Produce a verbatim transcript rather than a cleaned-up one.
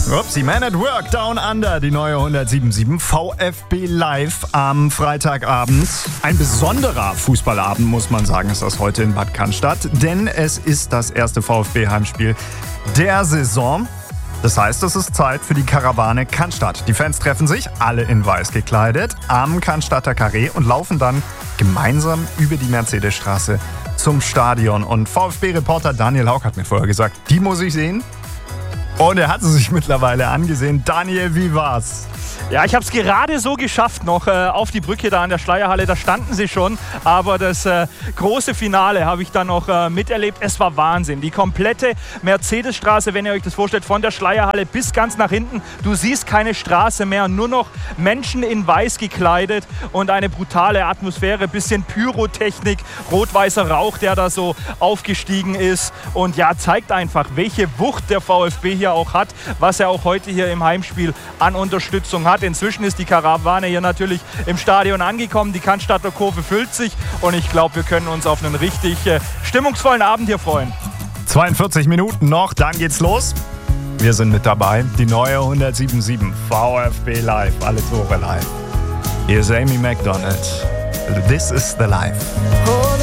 Upsi, Man at Work, Down Under, die neue hundertsieben Komma sieben VfB Live am Freitagabend. Ein besonderer Fußballabend, muss man sagen, ist das heute in Bad Cannstatt, denn es ist das erste VfB-Heimspiel der Saison. Das heißt, es ist Zeit für die Karawane Cannstatt. Die Fans treffen sich, alle in weiß gekleidet, am Cannstatter Carré und laufen dann gemeinsam über die Mercedesstraße zum Stadion. Und VfB-Reporter Daniel Hauck hat mir vorher gesagt, die muss ich sehen. Und er hat sie sich mittlerweile angesehen. Daniel, wie war's? Ja, ich habe es gerade so geschafft noch äh, auf die Brücke da an der Schleierhalle. Da standen sie schon, aber das äh, große Finale habe ich dann noch äh, miterlebt. Es war Wahnsinn. Die komplette Mercedesstraße, wenn ihr euch das vorstellt, von der Schleierhalle bis ganz nach hinten. Du siehst keine Straße mehr, nur noch Menschen in weiß gekleidet und eine brutale Atmosphäre, bisschen Pyrotechnik, rot-weißer Rauch, der da so aufgestiegen ist. Und ja, zeigt einfach, welche Wucht der VfB hier auch hat, was er auch heute hier im Heimspiel an Unterstützung hat. Inzwischen ist die Karawane hier natürlich im Stadion angekommen. Die Cannstatter Kurve füllt sich und ich glaube, wir können uns auf einen richtig äh, stimmungsvollen Abend hier freuen. zweiundvierzig Minuten noch, dann geht's los. Wir sind mit dabei. Die neue hundertsieben Komma sieben VfB Live. Alle Tore live. Hier ist Amy Macdonald. This is the Life.